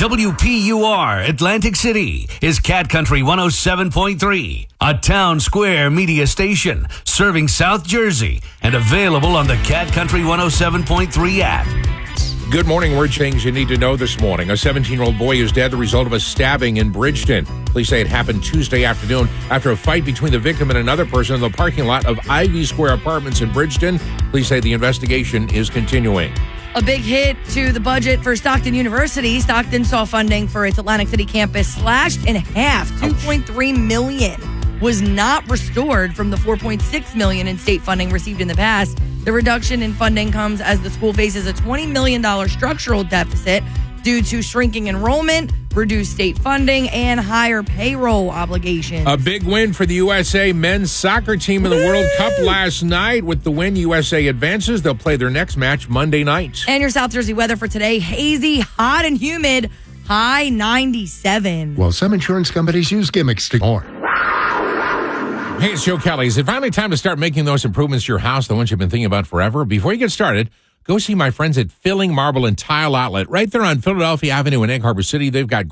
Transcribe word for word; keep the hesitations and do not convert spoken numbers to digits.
W P U R Atlantic City is Cat Country one oh seven point three, a town square media station serving South Jersey and available on the Cat Country one oh seven point three app. Good morning. We're things you need to know this morning. A seventeen-year-old boy is dead the result of a stabbing in Bridgeton. Police say it happened Tuesday afternoon after a fight between the victim and another person in the parking lot of Ivy Square Apartments in Bridgeton. Police say the investigation is continuing. A big hit to the budget for Stockton University. Stockton saw funding for its Atlantic City campus slashed in half. two point three million dollars was not restored from the four point six million dollars in state funding received in the past. The reduction in funding comes as the school faces a twenty million dollars structural deficit due to shrinking enrollment, reduced state funding, and higher payroll obligations. A big win for the U S A men's soccer team in the World Cup last night. With the win, U S A advances. They'll play their next match Monday night. And your South Jersey weather for today, hazy, hot, and humid, high ninety-seven. Well, some insurance companies use gimmicks to more. Hey, it's Joe Kelly. Is it finally time to start making those improvements to your house, the ones you've been thinking about forever? Before you get started, go see my friends at Filling Marble and Tile Outlet right there on Philadelphia Avenue in Egg Harbor City. They've got